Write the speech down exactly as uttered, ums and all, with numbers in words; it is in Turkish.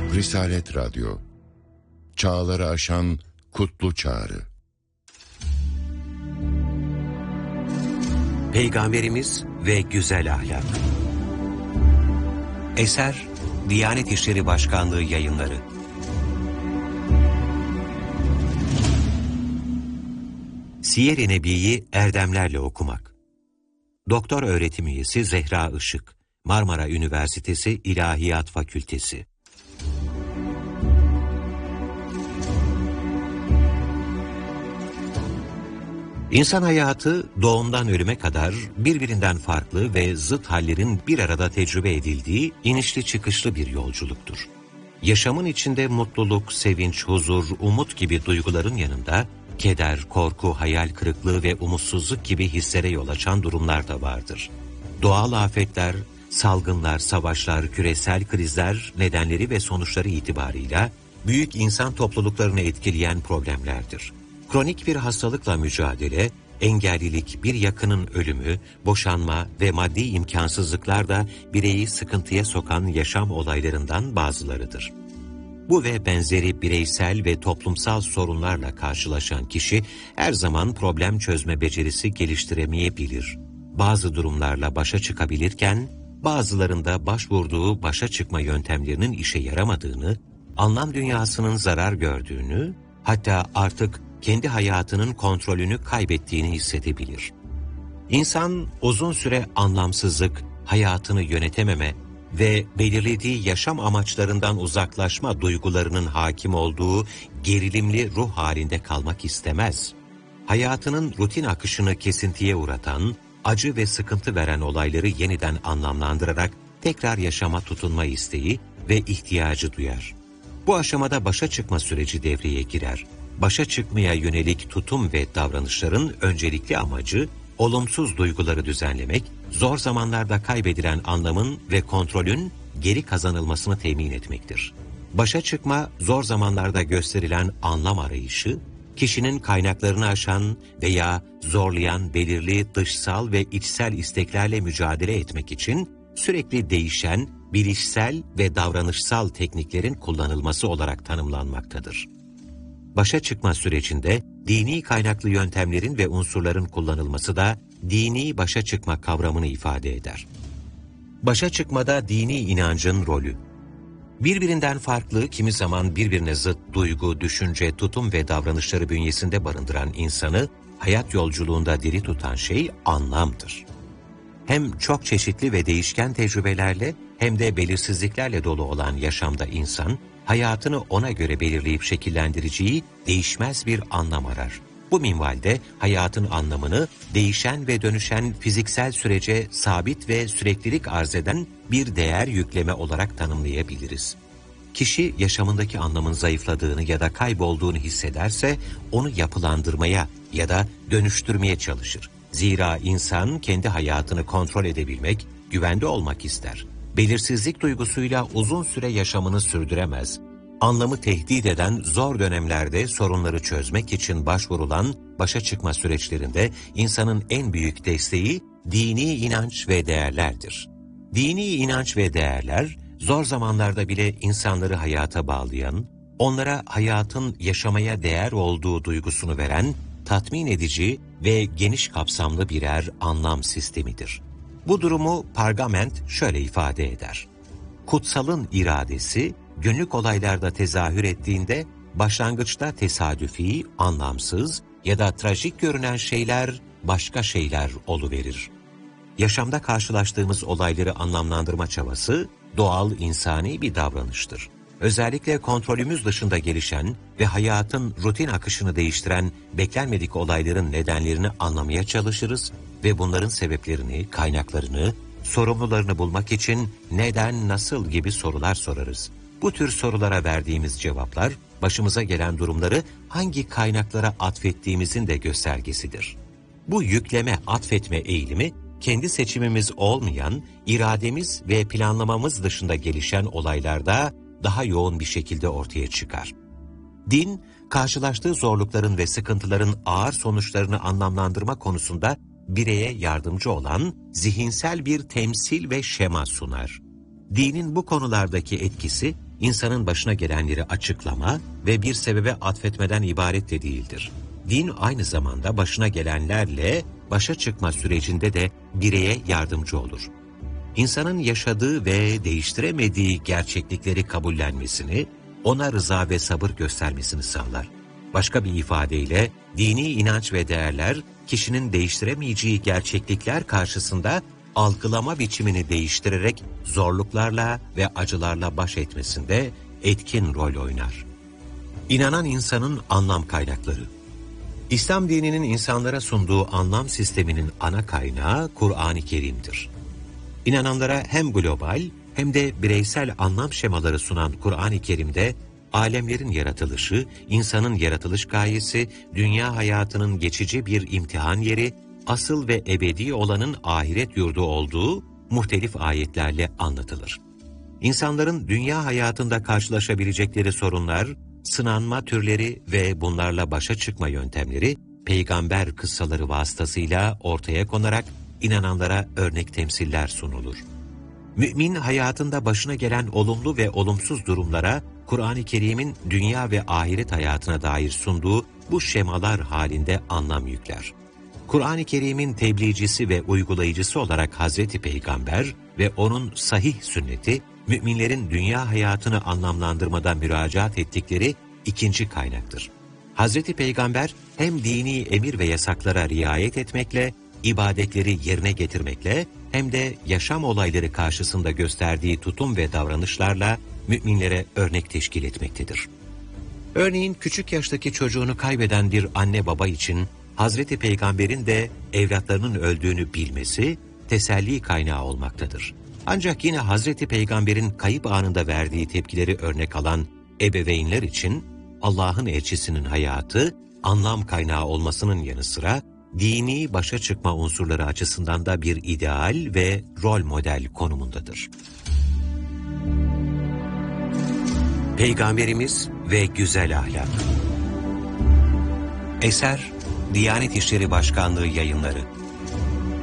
Risalet Radyo, çağları aşan kutlu çağrı. Peygamberimiz ve Güzel Ahlak. Eser, Diyanet İşleri Başkanlığı Yayınları. Siyer-i Nebi'yi erdemlerle okumak. Doktor öğretim üyesi Zehra Işık, Marmara Üniversitesi İlahiyat Fakültesi. İnsan hayatı doğumdan ölüme kadar birbirinden farklı ve zıt hallerin bir arada tecrübe edildiği inişli çıkışlı bir yolculuktur. Yaşamın içinde mutluluk, sevinç, huzur, umut gibi duyguların yanında keder, korku, hayal kırıklığı ve umutsuzluk gibi hislere yol açan durumlar da vardır. Doğal afetler, salgınlar, savaşlar, küresel krizler nedenleri ve sonuçları itibarıyla büyük insan topluluklarını etkileyen problemlerdir. Kronik bir hastalıkla mücadele, engellilik, bir yakının ölümü, boşanma ve maddi imkansızlıklar da bireyi sıkıntıya sokan yaşam olaylarından bazılarıdır. Bu ve benzeri bireysel ve toplumsal sorunlarla karşılaşan kişi her zaman problem çözme becerisi geliştiremeyebilir. Bazı durumlarla başa çıkabilirken, bazılarında başvurduğu başa çıkma yöntemlerinin işe yaramadığını, anlam dünyasının zarar gördüğünü, hatta artık kendi hayatının kontrolünü kaybettiğini hissedebilir. İnsan uzun süre anlamsızlık, hayatını yönetememe ve belirlediği yaşam amaçlarından uzaklaşma duygularının hakim olduğu gerilimli ruh halinde kalmak istemez. Hayatının rutin akışını kesintiye uğratan, acı ve sıkıntı veren olayları yeniden anlamlandırarak tekrar yaşama tutunma isteği ve ihtiyacı duyar. Bu aşamada başa çıkma süreci devreye girer. Başa çıkmaya yönelik tutum ve davranışların öncelikli amacı, olumsuz duyguları düzenlemek, zor zamanlarda kaybedilen anlamın ve kontrolün geri kazanılmasını temin etmektir. Başa çıkma, zor zamanlarda gösterilen anlam arayışı, kişinin kaynaklarını aşan veya zorlayan belirli dışsal ve içsel isteklerle mücadele etmek için sürekli değişen, bilişsel ve davranışsal tekniklerin kullanılması olarak tanımlanmaktadır. Başa çıkma sürecinde dini kaynaklı yöntemlerin ve unsurların kullanılması da dini başa çıkma kavramını ifade eder. Başa çıkmada dini inancın rolü. Birbirinden farklı, kimi zaman birbirine zıt duygu, düşünce, tutum ve davranışları bünyesinde barındıran insanı hayat yolculuğunda diri tutan şey anlamdır. Hem çok çeşitli ve değişken tecrübelerle hem de belirsizliklerle dolu olan yaşamda insan, hayatını ona göre belirleyip şekillendireceği değişmez bir anlam arar. Bu minvalde hayatın anlamını değişen ve dönüşen fiziksel sürece sabit ve süreklilik arz eden bir değer yükleme olarak tanımlayabiliriz. Kişi yaşamındaki anlamın zayıfladığını ya da kaybolduğunu hissederse onu yapılandırmaya ya da dönüştürmeye çalışır. Zira insan kendi hayatını kontrol edebilmek, güvende olmak ister. Belirsizlik duygusuyla uzun süre yaşamını sürdüremez. Anlamı tehdit eden zor dönemlerde sorunları çözmek için başvurulan başa çıkma süreçlerinde insanın en büyük desteği dini inanç ve değerlerdir. Dini inanç ve değerler, zor zamanlarda bile insanları hayata bağlayan, onlara hayatın yaşamaya değer olduğu duygusunu veren, tatmin edici ve geniş kapsamlı birer anlam sistemidir. Bu durumu Pargament şöyle ifade eder. Kutsalın iradesi, günlük olaylarda tezahür ettiğinde, başlangıçta tesadüfi, anlamsız ya da trajik görünen şeyler başka şeyler oluverir. Yaşamda karşılaştığımız olayları anlamlandırma çabası, doğal insani bir davranıştır. Özellikle kontrolümüz dışında gelişen ve hayatın rutin akışını değiştiren beklenmedik olayların nedenlerini anlamaya çalışırız ve bunların sebeplerini, kaynaklarını, sorumlularını bulmak için neden, nasıl gibi sorular sorarız. Bu tür sorulara verdiğimiz cevaplar, başımıza gelen durumları hangi kaynaklara atfettiğimizin de göstergesidir. Bu yükleme, atfetme eğilimi, kendi seçimimiz olmayan, irademiz ve planlamamız dışında gelişen olaylarda daha yoğun bir şekilde ortaya çıkar. Din, karşılaştığı zorlukların ve sıkıntıların ağır sonuçlarını anlamlandırma konusunda bireye yardımcı olan zihinsel bir temsil ve şema sunar. Dinin bu konulardaki etkisi, insanın başına gelenleri açıklama ve bir sebebe atfetmeden ibaret de değildir. Din aynı zamanda başına gelenlerle başa çıkma sürecinde de bireye yardımcı olur. İnsanın yaşadığı ve değiştiremediği gerçeklikleri kabullenmesini, ona rıza ve sabır göstermesini sağlar. Başka bir ifadeyle, dini inanç ve değerler, kişinin değiştiremeyeceği gerçeklikler karşısında algılama biçimini değiştirerek zorluklarla ve acılarla baş etmesinde etkin rol oynar. İnanan insanın anlam kaynakları. İslam dininin insanlara sunduğu anlam sisteminin ana kaynağı Kur'an-ı Kerim'dir. İnananlara hem global hem de bireysel anlam şemaları sunan Kur'an-ı Kerim'de alemlerin yaratılışı, insanın yaratılış gayesi, dünya hayatının geçici bir imtihan yeri, asıl ve ebedi olanın ahiret yurdu olduğu muhtelif ayetlerle anlatılır. İnsanların dünya hayatında karşılaşabilecekleri sorunlar, sınanma türleri ve bunlarla başa çıkma yöntemleri peygamber kıssaları vasıtasıyla ortaya konarak inananlara örnek temsiller sunulur. Mümin hayatında başına gelen olumlu ve olumsuz durumlara Kur'an-ı Kerim'in dünya ve ahiret hayatına dair sunduğu bu şemalar halinde anlam yükler. Kur'an-ı Kerim'in tebliğcisi ve uygulayıcısı olarak Hazreti Peygamber ve onun sahih sünneti, müminlerin dünya hayatını anlamlandırmada müracaat ettikleri ikinci kaynaktır. Hazreti Peygamber hem dini emir ve yasaklara riayet etmekle, ibadetleri yerine getirmekle hem de yaşam olayları karşısında gösterdiği tutum ve davranışlarla müminlere örnek teşkil etmektedir. Örneğin küçük yaştaki çocuğunu kaybeden bir anne baba için Hazreti Peygamber'in de evlatlarının öldüğünü bilmesi teselli kaynağı olmaktadır. Ancak yine Hazreti Peygamber'in kayıp anında verdiği tepkileri örnek alan ebeveynler için Allah'ın elçisinin hayatı anlam kaynağı olmasının yanı sıra dini başa çıkma unsurları açısından da bir ideal ve rol model konumundadır. Peygamberimiz ve güzel ahlak. Eser Diyanet İşleri Başkanlığı Yayınları.